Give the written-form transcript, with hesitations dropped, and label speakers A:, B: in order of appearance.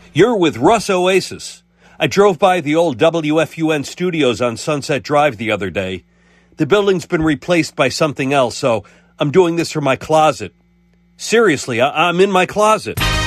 A: You're with Russ Oasis. I drove by the old WFUN studios on Sunset Drive the other day. The building's been replaced by something else, so I'm doing this from my closet. Seriously, I'm in my closet.